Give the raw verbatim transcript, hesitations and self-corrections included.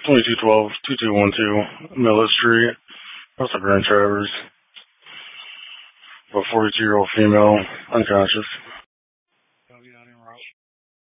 twenty-two twelve, two two one two, Miller Street, Russell Grand Travers. A forty-two-year-old female, unconscious.